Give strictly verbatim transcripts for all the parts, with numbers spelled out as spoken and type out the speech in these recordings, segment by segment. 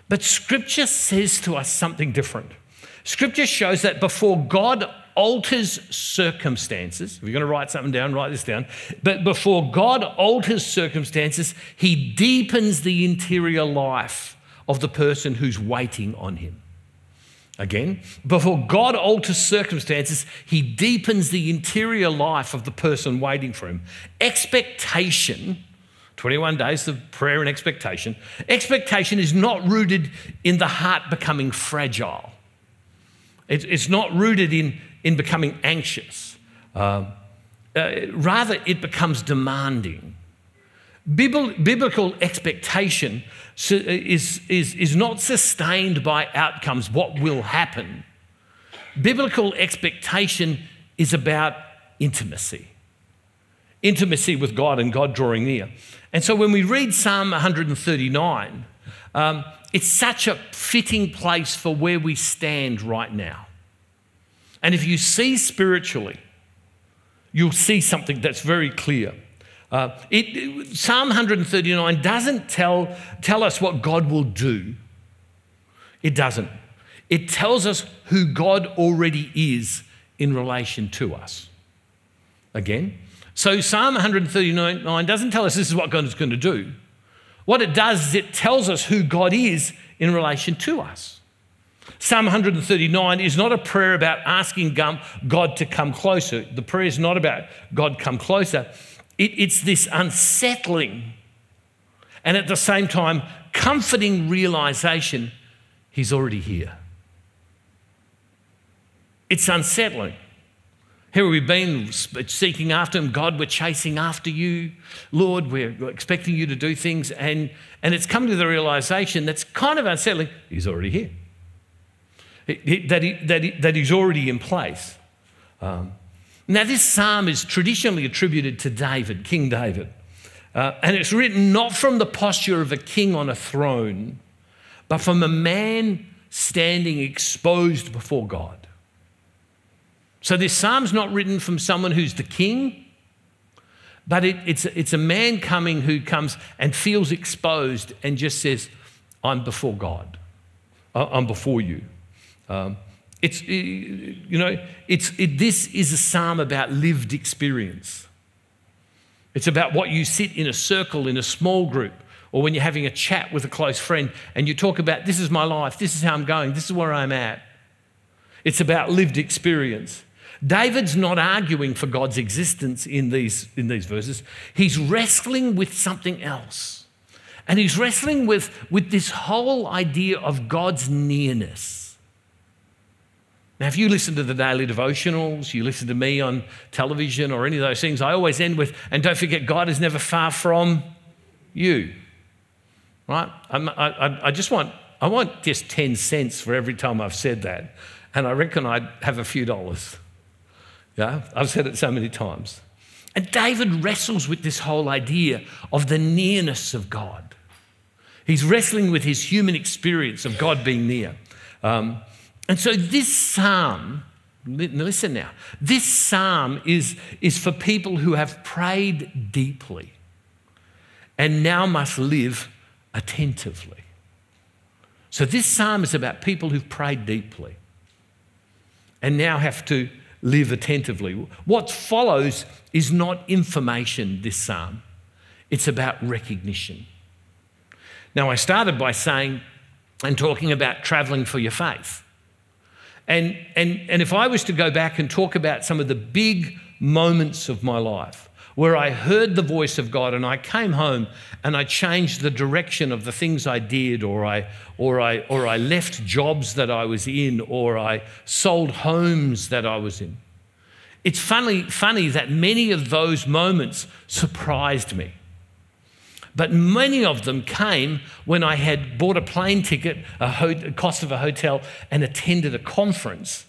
But Scripture says to us something different. Scripture shows that before God alters circumstances, if you're going to write something down, write this down, but before God alters circumstances, he deepens the interior life of the person who's waiting on him. Again, before God alters circumstances, he deepens the interior life of the person waiting for him. Expectation, twenty-one days of prayer and expectation, expectation is not rooted in the heart becoming fragile. It's not rooted in, in becoming anxious. Uh, uh, rather, it becomes demanding. Biblical expectation is, is, is not sustained by outcomes, what will happen. Biblical expectation is about intimacy. Intimacy with God and God drawing near. And so when we read Psalm one thirty-nine, um, it's such a fitting place for where we stand right now. And if you see spiritually, you'll see something that's very clear. Uh, it, Psalm one thirty-nine doesn't tell, tell us what God will do. It doesn't. It tells us who God already is in relation to us. Again, so Psalm one thirty-nine doesn't tell us this is what God is going to do. What it does is it tells us who God is in relation to us. Psalm one thirty-nine is not a prayer about asking God to come closer. The prayer is not about God come closer. It, it's this unsettling and at the same time comforting realization he's already here. It's unsettling. Here we've been seeking after him. God, we're chasing after you. Lord, we're expecting you to do things. And, and it's come to the realization that's kind of unsettling. He's already here. It, it, that, he, that, he, that he's already in place. Um, now, this psalm is traditionally attributed to David, King David. Uh, and it's written not from the posture of a king on a throne, but from a man standing exposed before God. So this psalm's not written from someone who's the king, but it, it's, it's a man coming who comes and feels exposed and just says, I'm before God. I'm before you. Um, it's, you know, it's, it, this is a psalm about lived experience. It's about what you sit in a circle in a small group or when you're having a chat with a close friend and you talk about, this is my life, this is how I'm going, this is where I'm at. It's about lived experience. David's not arguing for God's existence in these, in these verses. He's wrestling with something else. And he's wrestling with, with this whole idea of God's nearness. Now, if you listen to the daily devotionals, you listen to me on television or any of those things, I always end with, and don't forget, God is never far from you, right? I'm, I, I just want, I want just ten cents for every time I've said that, and I reckon I'd have a few dollars. Yeah, I've said it so many times. And David wrestles with this whole idea of the nearness of God. He's wrestling with his human experience of God being near. Um, And so this psalm, listen now, this psalm is, is for people who have prayed deeply and now must live attentively. So this psalm is about people who've prayed deeply and now have to live attentively. What follows is not information, this psalm. It's about recognition. Now, I started by saying and talking about travelling for your faith. And, and, and if I was to go back and talk about some of the big moments of my life where I heard the voice of God and I came home and I changed the direction of the things I did, or I, or I, or I left jobs that I was in, or I sold homes that I was in, it's funny, funny that many of those moments surprised me. But many of them came when I had bought a plane ticket, a ho- cost of a hotel, and attended a conference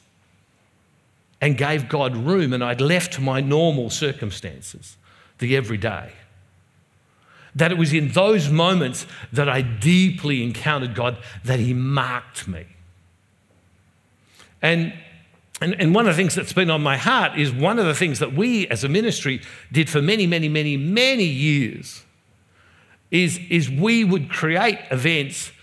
and gave God room, and I'd left my normal circumstances, the everyday. That it was in those moments that I deeply encountered God, that he marked me. And, and, and one of the things that's been on my heart is one of the things that we as a ministry did for many, many, many, many years is, is we would create events